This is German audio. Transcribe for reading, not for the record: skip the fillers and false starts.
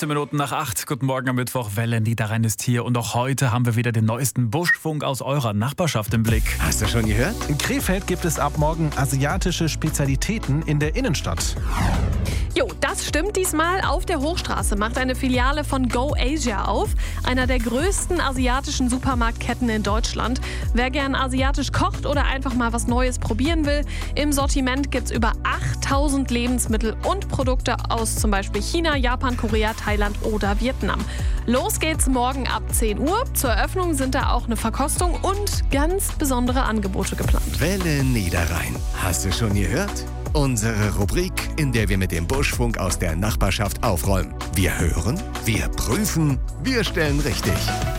15 Minuten nach 8. Guten Morgen am Mittwoch. Welle Niederrhein ist hier. Und auch heute haben wir wieder den neuesten Buschfunk aus eurer Nachbarschaft im Blick. Hast du schon gehört? In Krefeld gibt es ab morgen asiatische Spezialitäten in der Innenstadt. Jo, das stimmt diesmal. Auf der Hochstraße macht eine Filiale von Go Asia auf, einer der größten asiatischen Supermarktketten in Deutschland. Wer gern asiatisch kocht oder einfach mal was Neues probieren will, im Sortiment gibt's über 8000 Lebensmittel und Produkte aus zum Beispiel China, Japan, Korea, Thailand oder Vietnam. Los geht's morgen ab 10 Uhr. Zur Eröffnung sind da auch eine Verkostung und ganz besondere Angebote geplant. Welle Niederrhein. Hast du schon gehört? Unsere Rubrik, in der wir mit dem Buschfunk aus der Nachbarschaft aufräumen. Wir hören, wir prüfen, wir stellen richtig.